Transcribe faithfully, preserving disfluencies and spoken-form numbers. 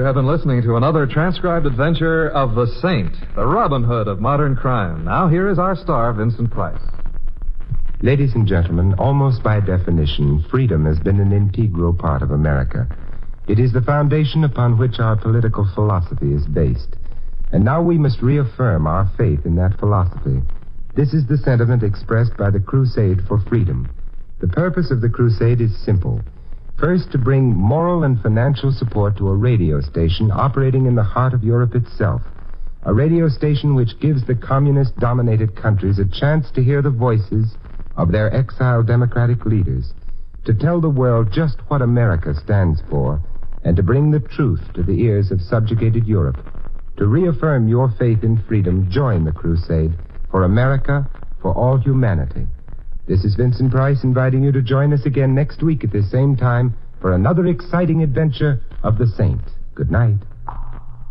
You have been listening to another transcribed adventure of the Saint, the Robin Hood of modern crime. Now here is our star, Vincent Price. Ladies and gentlemen, almost by definition, freedom has been an integral part of America. It is the foundation upon which our political philosophy is based. And now we must reaffirm our faith in that philosophy. This is the sentiment expressed by the Crusade for Freedom. The purpose of the crusade is simple. First, to bring moral and financial support to a radio station operating in the heart of Europe itself. A radio station which gives the communist-dominated countries a chance to hear the voices of their exiled democratic leaders, to tell the world just what America stands for, and to bring the truth to the ears of subjugated Europe. To reaffirm your faith in freedom, join the crusade for America, for all humanity. This is Vincent Price inviting you to join us again next week at this same time for another exciting adventure of the Saint. Good night.